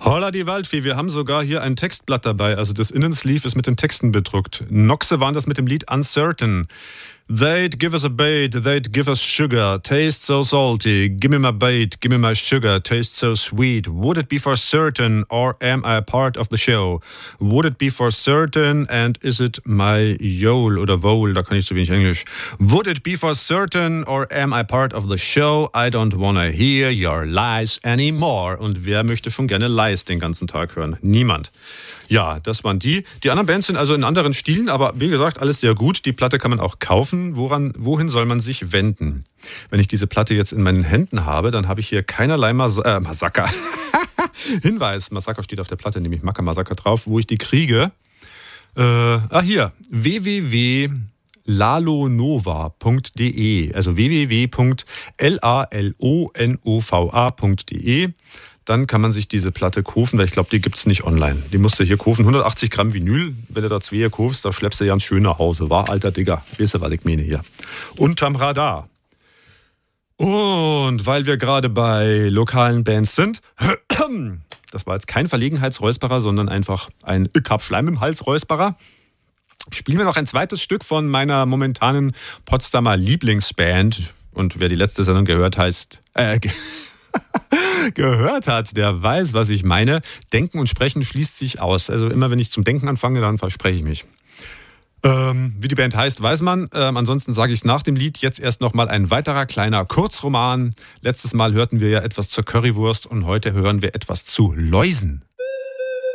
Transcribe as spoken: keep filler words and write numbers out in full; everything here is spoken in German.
Holla die Waldfee, wir haben sogar hier ein Textblatt dabei. Also das Innensleeve ist mit den Texten bedruckt. Noxe waren das mit dem Lied Uncertain. They'd give us a bait, they'd give us sugar, taste so salty, give me my bait, give me my sugar, taste so sweet. Would it be for certain or am I a part of the show? Would it be for certain and is it my yole oder vole, da kann ich zu wenig Englisch. Would it be for certain or am I part of the show? I don't wanna hear your lies anymore. Und wer möchte schon gerne Lies den ganzen Tag hören? Niemand. Ja, das waren die. Die anderen Bands sind also in anderen Stilen, aber wie gesagt, alles sehr gut. Die Platte kann man auch kaufen. Woran, wohin soll man sich wenden? Wenn ich diese Platte jetzt in meinen Händen habe, dann habe ich hier keinerlei Mas- äh, Massaker. Hinweis, Massaker steht auf der Platte, nämlich Macker Massaker drauf, wo ich die kriege. Äh, ah, hier, w w w punkt lalonova punkt de, also w w w punkt lalonova punkt de. Dann kann man sich diese Platte kaufen, weil ich glaube, die gibt es nicht online. Die musst du hier kaufen. hundertachtzig Gramm Vinyl, wenn du da zwei kaufst, da schleppst du ganz schön nach Hause. War, alter Digger. Weißt du, was ich meine hier? Unterm Radar. Und weil wir gerade bei lokalen Bands sind, das war jetzt kein Verlegenheitsräusperer, sondern einfach ein Ich hab Schleim im Hals Räusperer, spielen wir noch ein zweites Stück von meiner momentanen Potsdamer Lieblingsband. Und wer die letzte Sendung gehört heißt, äh, gehört hat, der weiß, was ich meine. Denken und Sprechen schließt sich aus. Also immer, wenn ich zum Denken anfange, dann verspreche ich mich. Ähm, wie die Band heißt, weiß man. Ähm, ansonsten sage ich es nach dem Lied. Jetzt erst nochmal ein weiterer kleiner Kurzroman. Letztes Mal hörten wir ja etwas zur Currywurst und heute hören wir etwas zu Läusen.